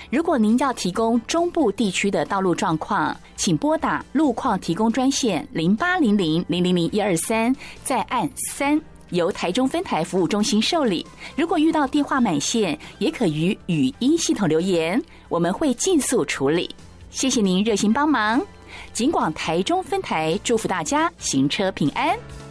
如果您要提供中部地区的道路状况，请拨打路况提供专线0800000123，再按3，由台中分台服务中心受理。如果遇到电话满线，也可于语音系统留言，我们会尽速处理。谢谢您热心帮忙。警广台中分台祝福大家行车平安。